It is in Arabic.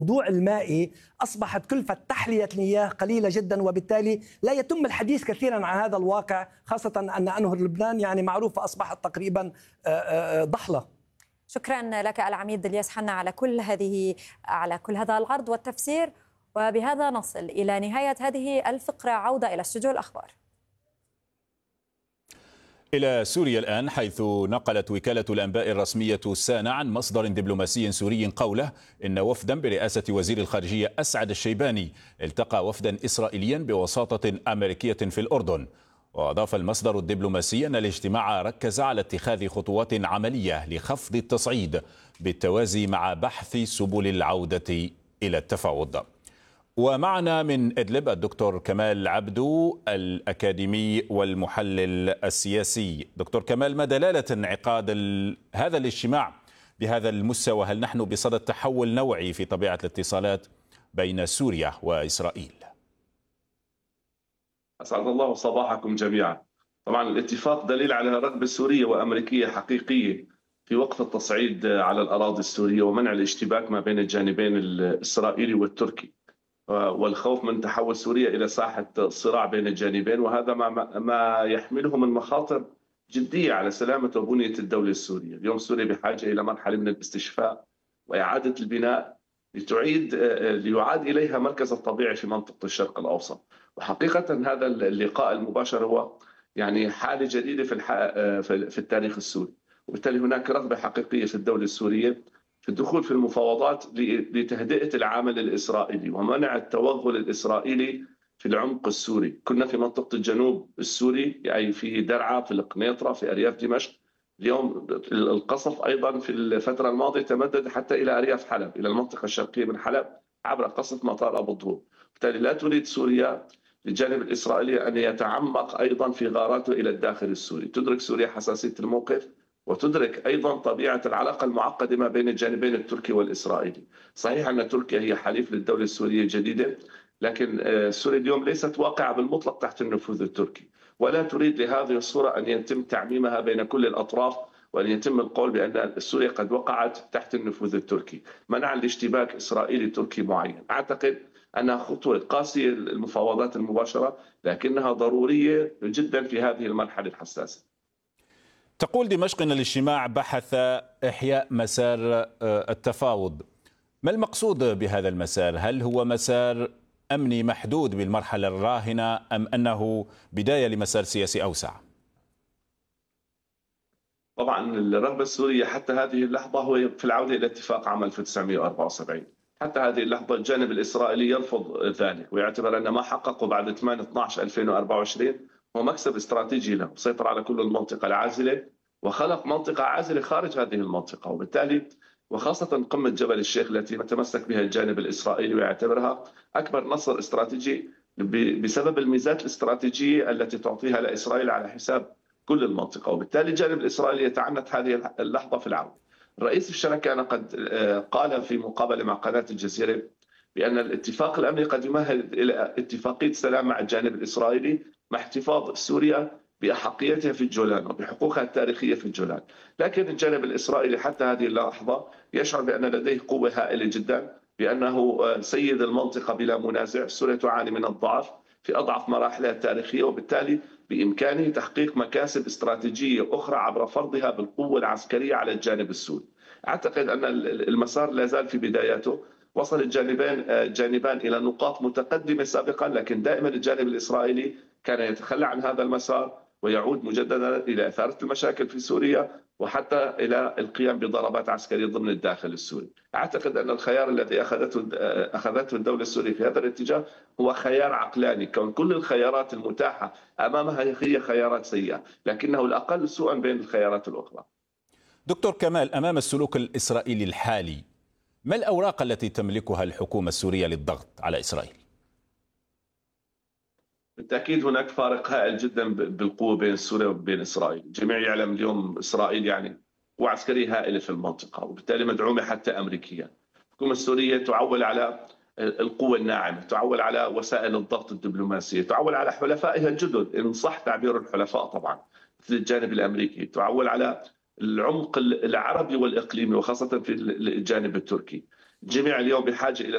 الموضوع المائي أصبحت كلفة تحلية المياه قليلة جدا، وبالتالي لا يتم الحديث كثيرا عن هذا الواقع، خاصة أن أنهر لبنان يعني معروفة أصبحت تقريبا ضحلة. شكرا لك العميد الياس حنا على كل هذا العرض والتفسير. وبهذا نصل إلى نهاية هذه الفقرة. عودة إلى استوديو الأخبار. إلى سوريا الآن، حيث نقلت وكالة الأنباء الرسمية سانا عن مصدر دبلوماسي سوري قوله إن وفدا برئاسة وزير الخارجية أسعد الشيباني التقى وفدا إسرائيليا بوساطة أمريكية في الأردن. وأضاف المصدر الدبلوماسي أن الاجتماع ركز على اتخاذ خطوات عملية لخفض التصعيد بالتوازي مع بحث سبل العودة إلى التفاوض. ومعنا من إدلب الدكتور كمال عبدو الأكاديمي والمحلل السياسي. دكتور كمال، ما دلالة انعقاد هذا الاجتماع بهذا المستوى؟ هل نحن بصدد تحول نوعي في طبيعة الاتصالات بين سوريا وإسرائيل؟ أسعد الله صباحكم جميعا. طبعا الاتفاق دليل على رغبة سورية وأمريكية حقيقية في وقف التصعيد على الأراضي السورية ومنع الاشتباك ما بين الجانبين الإسرائيلي والتركي، والخوف من تحول سوريا إلى ساحة صراع بين الجانبين، وهذا ما يحمله من مخاطر جدية على سلامة وبنية الدولة السورية. اليوم سوريا بحاجة إلى مرحلة من الاستشفاء وإعادة البناء ليعاد إليها مركز الطبيعي في منطقة الشرق الأوسط. وحقيقة هذا اللقاء المباشر هو يعني حالة جديدة في التاريخ السوري، وبالتالي هناك رغبة حقيقية في الدولة السورية في الدخول في المفاوضات لتهدئة العامل الإسرائيلي ومنع التوغل الإسرائيلي في العمق السوري. كنا في منطقة الجنوب السوري، يعني في درعا، في القنيطرة، في أرياف دمشق. اليوم القصف أيضا في الفترة الماضية تمدد حتى إلى أرياف حلب، إلى المنطقة الشرقية من حلب عبر قصف مطار أبو الظهور. بالتالي لا تريد سوريا للجانب الإسرائيلي أن يتعمق أيضا في غاراته إلى الداخل السوري. تدرك سوريا حساسية الموقف، وتدرك أيضا طبيعة العلاقة المعقدة ما بين الجانبين التركي والإسرائيلي. صحيح أن تركيا هي حليف للدولة السورية الجديدة، لكن سوريا اليوم ليست واقعة بالمطلق تحت النفوذ التركي، ولا تريد لهذه الصورة أن يتم تعميمها بين كل الأطراف، وأن يتم القول بأن سوريا قد وقعت تحت النفوذ التركي منعا لاشتباك إسرائيلي تركي معين. أعتقد أنها خطوة قاسية المفاوضات المباشرة، لكنها ضرورية جدا في هذه المرحلة الحساسة. تقول دمشق أن الاجتماع بحث إحياء مسار التفاوض. ما المقصود بهذا المسار؟ هل هو مسار أمني محدود بالمرحلة الراهنة، أم أنه بداية لمسار سياسي أوسع؟ طبعا الرغبة السورية حتى هذه اللحظة هو في العودة إلى اتفاق عام 1974. حتى هذه اللحظة الجانب الإسرائيلي يرفض ذلك، ويعتبر أن ما حققه بعد 8/12/2024 هو مكسب استراتيجي له، سيطر على كل المنطقة العازلة وخلق منطقة عازلة خارج هذه المنطقة. وبالتالي وخاصة قمة جبل الشيخ التي يتمسك بها الجانب الإسرائيلي ويعتبرها أكبر نصر استراتيجي بسبب الميزات الاستراتيجية التي تعطيها لإسرائيل على حساب كل المنطقة. وبالتالي الجانب الإسرائيلي يتعنت هذه اللحظة في العودة. رئيس الشركة قد قال في مقابلة مع قناة الجزيرة بأن الاتفاق الأمني قد يمهد إلى اتفاقية سلام مع الجانب الإسرائيلي مع احتفاظ سوريا بأحقيتها في الجولان وبحقوقها التاريخية في الجولان. لكن الجانب الإسرائيلي حتى هذه اللحظة يشعر بأن لديه قوة هائلة جدا، بأنه سيد المنطقة بلا منازع. سوريا تعاني من الضعف في أضعف مراحلها التاريخية، وبالتالي بإمكانه تحقيق مكاسب استراتيجية أخرى عبر فرضها بالقوة العسكرية على الجانب السوري. أعتقد أن المسار لا زال في بداياته. وصل الجانبان إلى نقاط متقدمة سابقا، لكن دائما الجانب الإسرائيلي كان يتخلى عن هذا المسار ويعود مجددا إلى إثارة المشاكل في سوريا وحتى إلى القيام بضربات عسكرية ضمن الداخل السوري. أعتقد أن الخيار الذي أخذته الدولة السورية في هذا الاتجاه هو خيار عقلاني، كون كل الخيارات المتاحة أمامها هي خيارات سيئة، لكنه الأقل سوءا بين الخيارات الأخرى. دكتور كمال، أمام السلوك الإسرائيلي الحالي، ما الأوراق التي تملكها الحكومة السورية للضغط على إسرائيل؟ بالتأكيد هناك فارق هائل جدا بالقوة بين سوريا وبين إسرائيل. الجميع يعلم اليوم إسرائيل يعني قوة عسكرية هائلة في المنطقة، وبالتالي مدعومة حتى أمريكيا. الحكومة السورية تعول على القوة الناعمة، تعول على وسائل الضغط الدبلوماسية، تعول على حلفائها الجدد إن صح تعبير الحلفاء طبعا مثل الجانب الأمريكي، تعول على العمق العربي والإقليمي وخاصة في الجانب التركي. الجميع اليوم بحاجة إلى